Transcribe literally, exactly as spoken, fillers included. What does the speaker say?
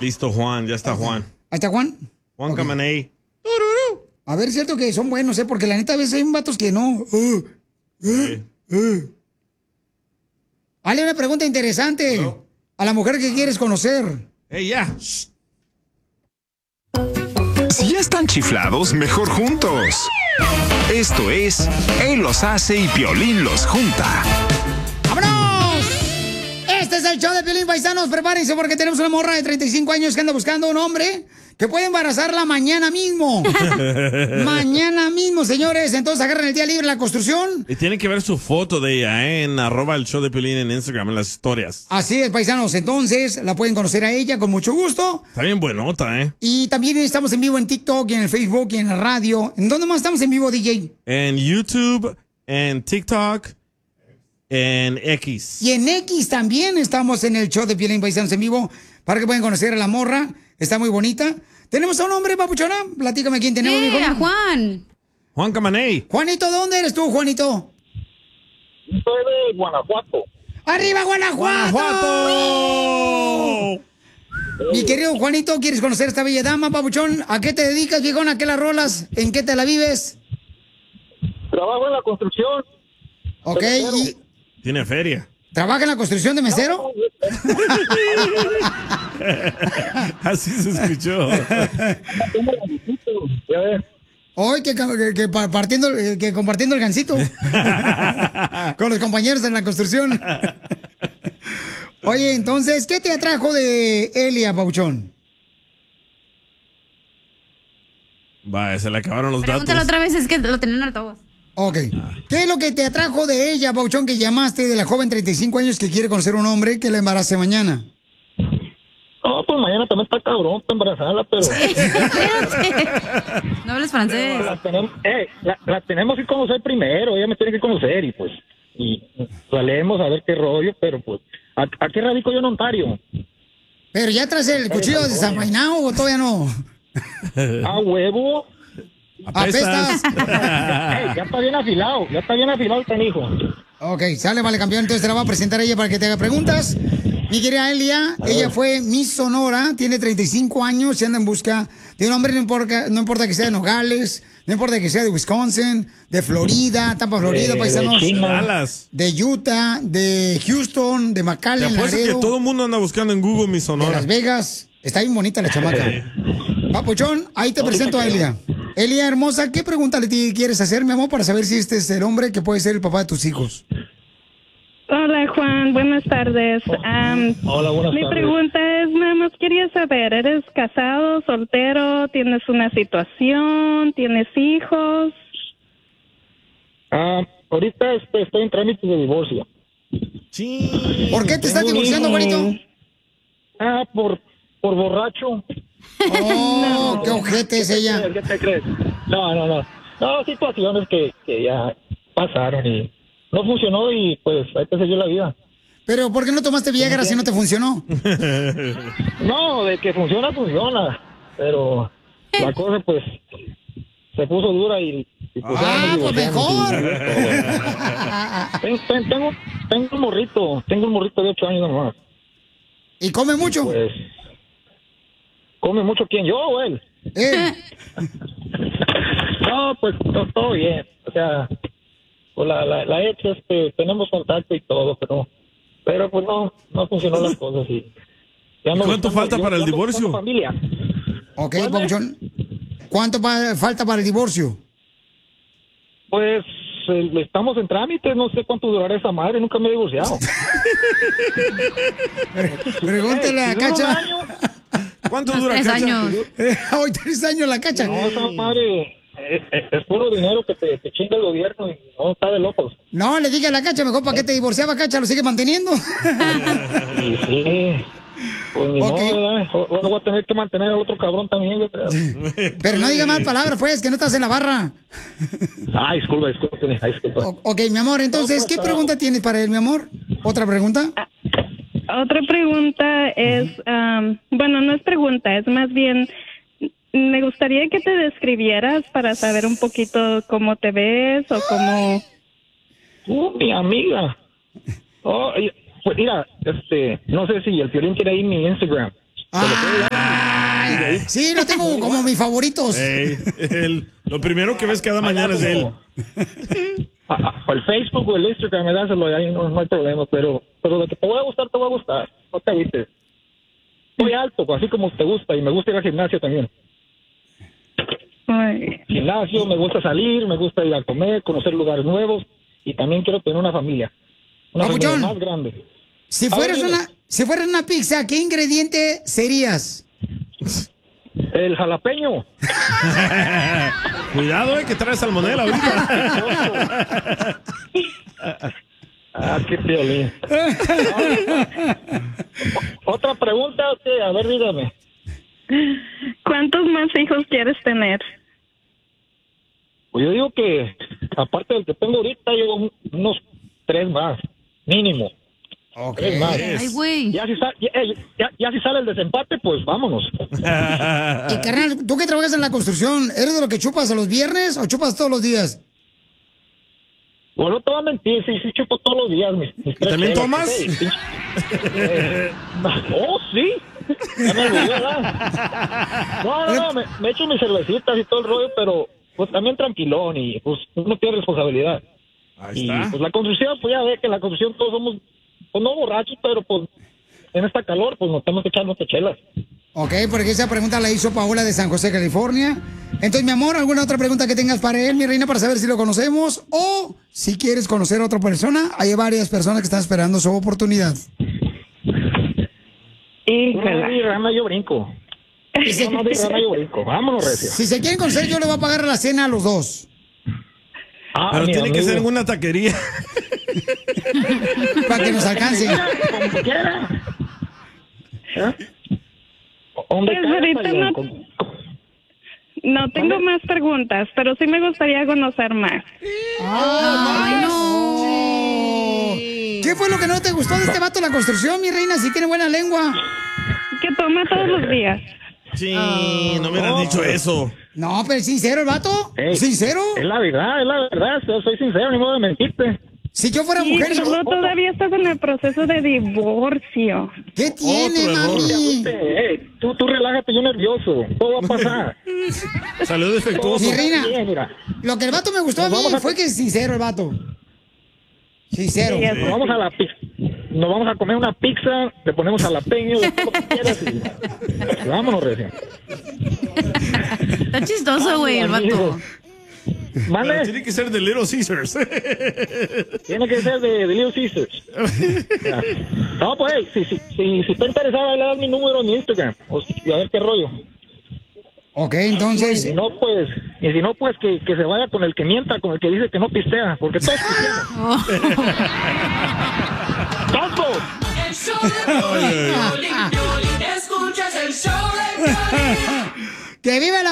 Listo, Juan, ya está Juan. ¿Ahí está Juan? Juan Ok. Camaney. A ver, es cierto que son buenos, ¿eh? Porque la neta a veces hay vatos que no. Uh, uh, uh. Hazle una pregunta interesante No. a la mujer que quieres conocer. ¡Ey, ya! Si ya están chiflados, mejor juntos. Esto es Él los hace y Piolín los junta. ¡Vámonos! Este es el show de Piolín, paisanos. Prepárense porque tenemos una morra de treinta y cinco años que anda buscando un hombre que puede embarazarla mañana mismo. Mañana mismo, señores. Entonces agarren el día libre en la construcción. Y tienen que ver su foto de ella, ¿eh? En arroba el show de Piolín en Instagram, en las historias. Así es, paisanos. Entonces la pueden conocer a ella con mucho gusto. Está bien buenota, ¿eh? Y también estamos en vivo en TikTok, y en el Facebook, y en la radio. ¿En dónde más estamos en vivo, D J? En YouTube, en TikTok, en X. Y en X también estamos en el show de Piolín, paisanos, en vivo, para que puedan conocer a la morra. Está muy bonita. ¿Tenemos a un hombre, papuchona? Platícame quién tenemos, Sí, mijo. a Juan. Juan Camaney. Juanito, ¿dónde eres tú, Juanito? Soy de Guanajuato. ¡Arriba, Guanajuato! ¡Guanajuato! Mi querido Juanito, ¿quieres conocer a esta bella dama, papuchón? ¿A qué te dedicas, viejón? ¿A qué la rolas? ¿En qué te la vives? Trabajo en la construcción. Ok, ¿y Tiene feria. trabaja en la construcción de mesero? Así se escuchó. Ya ves. Hoy que, que, que pa- partiendo, eh, que compartiendo el gancito con los compañeros en la construcción. Oye, entonces, ¿qué te atrajo de Elia, papuchón? Vaya, se le acabaron los Pregúntalo datos. otra vez, es que lo tenían en altavoz. Ok. ¿Qué es lo que te atrajo de ella, papuchón, que llamaste de la joven treinta y cinco años que quiere conocer un hombre que la embarace mañana? No, pues mañana también está cabrón para embarazarla, pero No hables francés. la tenemos, eh, la, la tenemos que conocer primero. Ella me tiene que conocer y pues y salemos a ver qué rollo, pero pues ¿a, a qué radico yo en Ontario? Pero ya traes el cuchillo desenvainado o todavía no. A huevo. Apestas. Ey, ya está bien afilado, ya está bien afilado el canijo. Ok, sale, vale, campeón. Entonces te la va a presentar ella para que te haga preguntas. Mi querida Elia, ella fue Miss Sonora, tiene treinta y cinco años y anda en busca de un hombre, no importa, no importa que sea de Nogales, no importa que sea de Wisconsin, de Florida, Tampa, Florida, De- paisanos. de China. Dallas. De Utah, de Houston, de Te McAllen, apuesto que Laredo, todo el mundo anda buscando en Google mi de Sonora. Las Vegas. Está bien bonita la chamaca. Papuchón, ahí te presento a Elia. Elia, hermosa, ¿qué pregunta le ti- quieres hacer, mi amor, para saber si este es el hombre que puede ser el papá de tus hijos? Hola Juan, buenas tardes. Am, Hola, buenas mi tardes. pregunta es, nada más quería saber, ¿eres casado, soltero, tienes una situación, tienes hijos? Ah, ahorita este, estoy en trámite de divorcio. Sí. ¿Por qué te estás divorciando, güerito? Ah, por, por borracho. Oh, qué ojete es ella. ¿Qué te crees? No, no, no. No, situaciones que, que ya pasaron y no funcionó y pues ahí te siguió la vida. Pero ¿por qué no tomaste Viagra si no te funcionó? No, de que funciona, funciona. Pero la cosa pues se puso dura y... y pues, ya Ah, nos pues divorciamos mejor. y- Ten- ten- Tengo, tengo un morrito, tengo un morrito de ocho años nomás. ¿Y come mucho? Pues, ¿come mucho quién, yo o él? Eh, No, pues to- todo bien. O sea, pues la, la, la ex, este, tenemos contacto y todo, pero pero pues no, no funcionó las cosas. Y, ya no ¿Cuánto buscamos- falta yo- para el yo ando divorcio? buscando Familia. ok, ¿Mande? papuchón. ¿Cuánto pa- falta para el divorcio? Pues eh, estamos en trámite, no sé cuánto durará esa madre, nunca me he divorciado. Pregúntale a Si dura un Cacha. año, ¿Cuánto Unos dura, tres Cacha? años. Eh, Hoy tres años la Cacha. no, esa madre es, es- es puro dinero que te, te chinga el gobierno y no está de locos. No, le dije a la Cacha, mejor para qué te divorciaba, Cacha, lo sigue manteniendo. Y sí, pues ni Ok. modo, ¿verdad? O- Ahora voy a tener que mantener al otro cabrón también, yo creo. Pero no diga mal palabras, pues, que no estás en la barra. Ah, disculpa, disculpa, ah, disculpa. O- ok, mi amor, entonces, ¿qué pregunta tienes para él, mi amor? ¿Otra pregunta? Otra pregunta es, am, bueno, no es pregunta, es más bien, me gustaría que te describieras para saber un poquito cómo te ves o cómo... Uh, mi amiga. Oh, y- pues mira, este, no sé si el Piolín quiere ir mi Instagram. Ay, sí, lo tengo como mis favoritos. Ey, el- lo primero que ves cada mañana es él. A- a- el Facebook o el Instagram, me dáselo y ahí no, no hay problema, pero, pero de que te voy a gustar, te voy a gustar. No te agüites. Soy alto, así como te gusta, y me gusta ir al gimnasio también. Ay. Gimnasio, me gusta salir, me gusta ir a comer, conocer lugares nuevos, y también quiero tener una familia. Una familia Papuchón. más grande. Si A fueras ver, dime. una, si fueras una pizza, ¿qué ingrediente serías? El jalapeño. Cuidado, eh, que traes salmonela ahorita. Ah, qué piolín. Otra pregunta, ¿qué? A ver, dígame. ¿Cuántos más hijos quieres tener? Pues yo digo que, aparte del que tengo ahorita, yo unos tres más, mínimo. Tres más. Ay, güey. Ya si, sa- ya, eh, ya- ya si sale el desempate, pues vámonos. Y carnal, tú que trabajas en la construcción, ¿eres de lo que chupas a los viernes o chupas todos los días? Bueno, no te voy a mentir, sí, sí chupo todos los días. Mis, mis tres también chelas, tomas? sí, pinche- eh, oh, sí. Ya me olvidé, ¿verdad? No, no, no, me, me echo mis cervecitas y todo el rollo, pero pues también tranquilón y pues uno tiene responsabilidad. Ahí Y está. pues la construcción, pues ya ve que en la construcción todos somos, pues no borrachos, pero pues en esta calor, pues nos tenemos que echar nuestras chelas. Ok, porque esa pregunta la hizo Paola de San José, California. Entonces, mi amor, ¿alguna otra pregunta que tengas para él, mi reina, para saber si lo conocemos? O si quieres conocer a otra persona, hay varias personas que están esperando su oportunidad. Híjole. No, di rama, yo brinco. No, no, di rama, yo brinco. Vámonos, recio. Si se quieren conocer, yo le voy a pagar la cena a los dos. Ah, Pero mi tiene que amigo. ser en una taquería. Para que nos alcance. Como quiera. ¿Eh? ¿Dónde Pues caiga, ahorita Payan? no- Con- No tengo más preguntas, pero sí me gustaría conocer más. ¡Ay, no! ¿Qué fue lo que no te gustó de este vato de la construcción, mi reina? Si tiene buena lengua. Que toma todos los días. Sí, no me hubieras dicho eso. No, pero es sincero el vato. Ey, ¿Sincero? Es la verdad, es la verdad. Yo soy sincero, ni modo de mentirte. Si yo fuera Sí, mujer, pero yo- no, todavía estás en el proceso de divorcio. ¿qué tiene, Otro error. mami? Ey, tú, tú relájate, yo nervioso. Todo va a pasar. Salió defectuoso. Mi reina, Bien, mira. lo que el vato me gustó a Nos mí vamos a- fue que es sincero el vato. Sincero. Sí, Nos vamos a la pizza. Nos vamos a comer una pizza, le ponemos jalapeño, le ponemos lo que quieras y... Vámonos, recién. Está chistoso, güey, el vato. Pero ¿Vale? tiene que ser de Little Caesars. Tiene que ser de, de Little Caesars. Ya. No, pues, si, si, si, si está interesada, le das mi número en mi Instagram. O si- y a ver qué rollo. Ok, Y entonces. si no, pues, y si no, pues que, que se vaya con el que mienta, con el que dice que no pistea, porque todos pisteamos. ¡Todos! El show de Piolín, Piolín, Piolín, escuchas el show de Piolín. ¡Que viva la